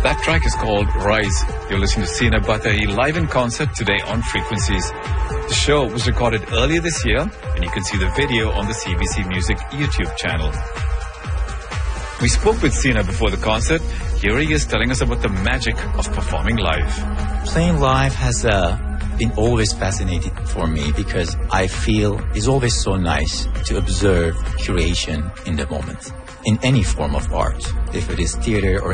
That track is called Rise. You're listening to Sina Batai live in concert today on Frequencies. The show was recorded earlier this year, and you can see the video on the CBC Music YouTube channel. We spoke with Sina before the concert. Here he is telling us about the magic of performing live. Playing live has been always fascinating for me because I feel it's always so nice to observe creation in the moment, in any form of art, if it is theater or